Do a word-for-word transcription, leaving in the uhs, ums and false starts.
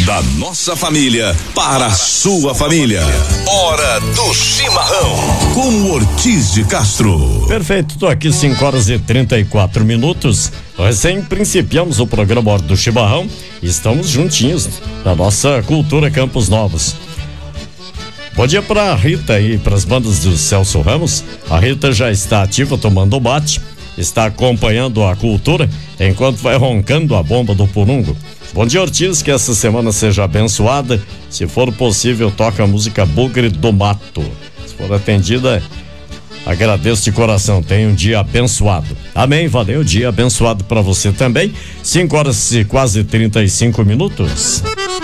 Da nossa família para a sua família. Hora do chimarrão com o Ortiz de Castro. Perfeito, tô aqui cinco horas e trinta e quatro minutos. Recém principiamos o programa Hora do Chimarrão. Estamos juntinhos da nossa cultura Campos Novos. Bom dia pra Rita e pras bandas do Celso Ramos. A Rita já está ativa tomando bate, está acompanhando a cultura enquanto vai roncando a bomba do Purungo. Bom dia, Ortiz, que essa semana seja abençoada. Se for possível, toca a música Bugre do Mato. Se for atendida, agradeço de coração. Tenha um dia abençoado. Amém, valeu, dia abençoado para você também. cinco horas e quase trinta e cinco minutos.